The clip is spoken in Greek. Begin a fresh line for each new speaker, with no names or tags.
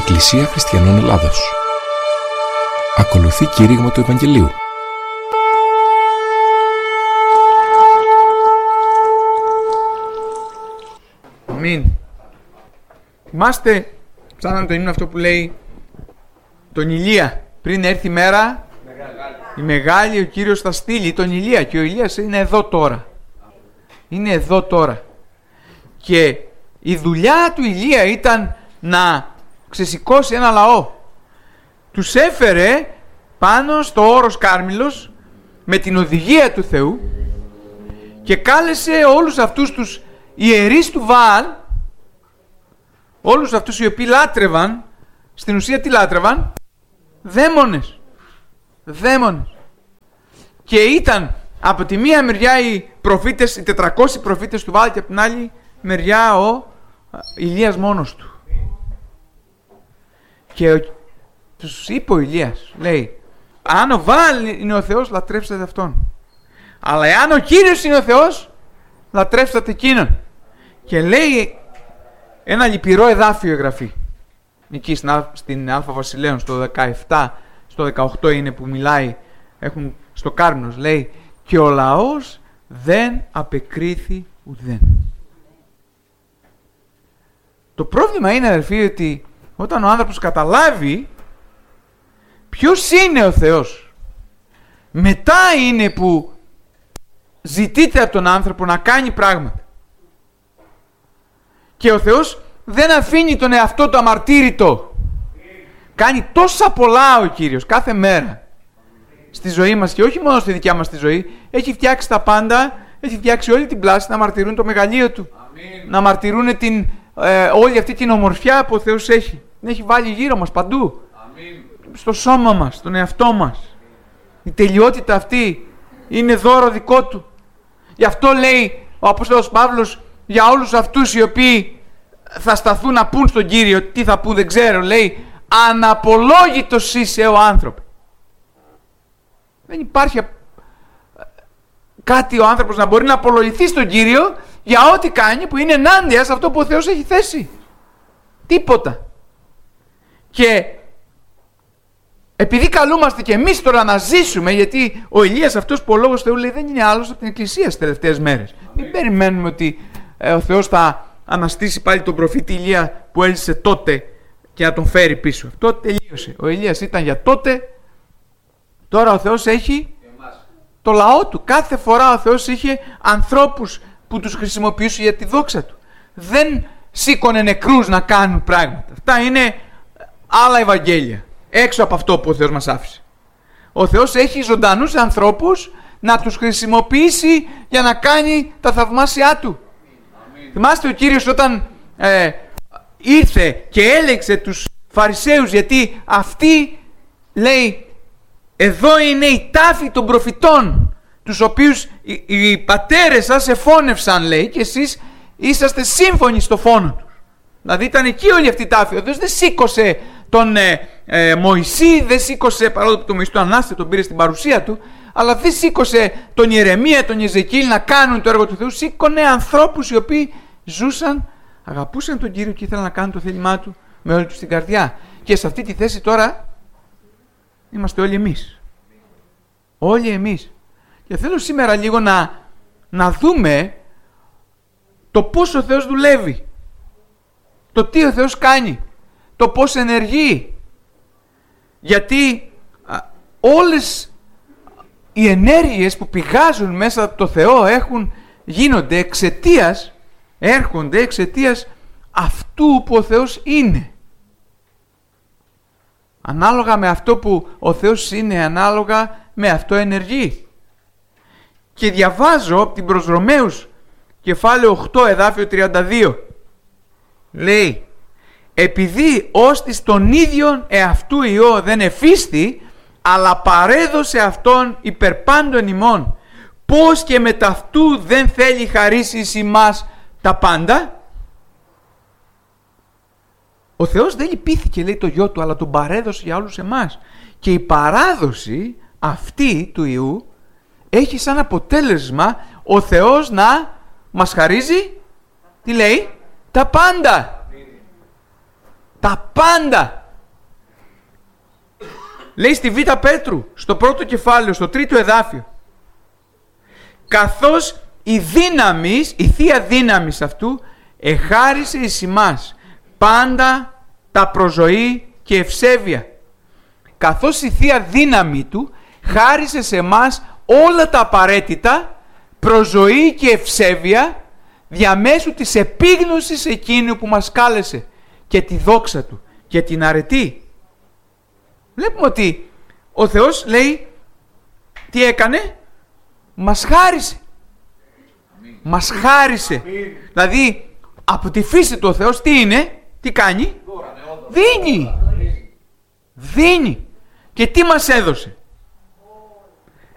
Εκκλησία Χριστιανών Ελλάδος. Ακολουθεί κήρυγμα του Ευαγγελίου.
Αμήν. Θυμάστε, ψάχναμε το ύμνο αυτό που λέει τον Ηλία. Πριν έρθει η μέρα, η μεγάλη, ο Κύριος θα στείλει τον Ηλία. Και ο Ηλίας είναι εδώ τώρα. Είναι εδώ τώρα. Και η δουλειά του Ηλία ήταν να ξεσηκώσει ένα λαό. Τους έφερε πάνω στο όρος Κάρμηλος με την οδηγία του Θεού και κάλεσε όλους αυτούς τους ιερείς του Βαάλ, όλους αυτούς οι οποίοι λάτρευαν, στην ουσία τι λάτρευαν? Δαίμονες. Και ήταν από τη μία μεριά οι προφήτες, οι 400 προφήτες του Βαάλ, και από την άλλη μεριά ο Ηλίας μόνος του. Και τους είπε ο Ηλίας, λέει, αν ο Βαάλ είναι ο Θεός, λατρεύσατε Αυτόν. Αλλά εάν ο Κύριος είναι ο Θεός, λατρεύσατε Εκείνον. Και λέει ένα λυπηρό εδάφιο εγγραφή. Εκεί στην Α Βασιλέων, στο 17, στο 18 είναι που μιλάει, έχουν στο Κάρμηνος, λέει, και ο λαός δεν απεκρίθη ουδέν. Το πρόβλημα είναι, αδελφοί, ότι όταν ο άνθρωπος καταλάβει ποιος είναι ο Θεός, μετά είναι που ζητείται από τον άνθρωπο να κάνει πράγματα. Και ο Θεός δεν αφήνει τον εαυτό του αμαρτύρητο. Κάνει τόσα πολλά ο Κύριος κάθε μέρα στη ζωή μας, και όχι μόνο στη δικιά μας τη ζωή. Έχει φτιάξει τα πάντα, έχει φτιάξει όλη την πλάση να μαρτυρούν το μεγαλείο Του. Αμήν. Να μαρτυρούν όλη αυτή την ομορφιά που ο Θεός έχει. Την έχει βάλει γύρω μας παντού. Αμήν. Στο σώμα μας, στον εαυτό μας. Η τελειότητα αυτή είναι δώρο δικό Του. Γι' αυτό λέει ο Απόστολος Παύλος για όλους αυτούς οι οποίοι θα σταθούν να πούν στον Κύριο, τι θα πούν δεν ξέρω, λέει, αναπολόγητος είσαι ο άνθρωπο. Δεν υπάρχει κάτι ο άνθρωπος να μπορεί να απολογηθεί στον Κύριο για ό,τι κάνει που είναι ενάντια σε αυτό που ο Θεός έχει θέσει. Τίποτα. Και επειδή καλούμαστε και εμείς τώρα να ζήσουμε, γιατί ο Ηλίας αυτός που ο Λόγος Θεού λέει δεν είναι άλλος από την Εκκλησία στις τελευταίες μέρες. Μην περιμένουμε ότι ο Θεός θα αναστήσει πάλι τον προφήτη Ηλία που έζησε τότε και να τον φέρει πίσω. Αυτό τελείωσε. Ο Ηλίας ήταν για τότε, τώρα ο Θεός έχει το λαό Του. Κάθε φορά ο Θεός είχε ανθρώπους που τους χρησιμοποιούσε για τη δόξα Του. Δεν σήκωνε νεκρούς να κάνουν πράγματα. Αυτά είναι άλλα Ευαγγέλια, έξω από αυτό που ο Θεός μας άφησε. Ο Θεός έχει ζωντανούς ανθρώπους να τους χρησιμοποιήσει για να κάνει τα θαυμάσια Του. Θυμάστε ο Κύριος όταν ήρθε και έλεξε τους Φαρισαίους, γιατί αυτοί, λέει, εδώ είναι η τάφη των προφητών, τους οποίους οι πατέρες σας εφώνευσαν, λέει, και εσείς είσαστε σύμφωνοι στο φόνο τους. Δηλαδή ήταν εκεί όλη αυτή η τάφη. Ο Θεός δεν σήκωσε τον Μωυσή, δεν σήκωσε, παρόλο που τον Μωυσή τον ανάστησε, τον πήρε στην παρουσία του, αλλά δεν σήκωσε τον Ιερεμία, τον Ιεζεκίλ να κάνουν το έργο του Θεού. Σήκωνε ανθρώπους οι οποίοι ζούσαν, αγαπούσαν τον Κύριο και ήθελαν να κάνουν το θέλημά Του με όλη τους την καρδιά. Και σε αυτή τη θέση τώρα είμαστε όλοι εμείς. Όλοι εμείς. Και θέλω σήμερα λίγο να δούμε το πώς ο Θεός δουλεύει, το τι ο Θεός κάνει, το πώς ενεργεί. Γιατί όλες οι ενέργειες που πηγάζουν μέσα από το Θεό γίνονται εξαιτίας αυτού που ο Θεός είναι. Ανάλογα με αυτό που ο Θεός είναι, ανάλογα με αυτό ενεργεί. Και διαβάζω από την προς Ρωμαίους κεφάλαιο 8 εδάφιο 32. Λέει, επειδή ώστις τον ίδιον εαυτού Υιό δεν εφίστη, αλλά παρέδωσε Αυτόν υπερ πάντων ημών, πώς και με ταυτού δεν θέλει χαρίσει εις ημάς τα πάντα? Ο Θεός δεν λυπήθηκε, λέει, το Γιο Του, αλλά τον παρέδωσε για όλους εμάς. Και η παράδοση αυτή του Υιού έχει σαν αποτέλεσμα ο Θεός να μας χαρίζει, τι λέει, τα πάντα. Τα πάντα. Λέει στη Β' Πέτρου, στο πρώτο κεφάλαιο, στο τρίτο εδάφιο. Καθώς η θεία δύναμης αυτού εχάρισε εις ημάς πάντα τα προζωή και ευσέβεια. Καθώς η θεία δύναμη του χάρισε σε εμάς όλα τα απαραίτητα προζωή και ευσέβεια διαμέσου της επίγνωσης εκείνου που μας κάλεσε και τη δόξα του και την αρετή. Βλέπουμε ότι ο Θεός λέει τι έκανε, μας χάρισε. Μας χάρισε. Δηλαδή από τη φύση του ο Θεός τι είναι, τι κάνει, δίνει. Και τι μας έδωσε?